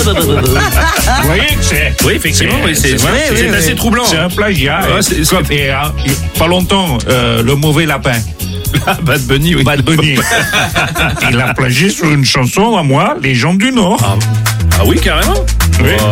Vous voyez que c'est... Oui, effectivement, c'est assez troublant. C'est un plagiat. Ouais, Et pas longtemps, le mauvais lapin. Bad Bunny, oui. Bad Bunny. Il a plagié sur une chanson à moi, Les gens du Nord. Ah oui, carrément. Oui.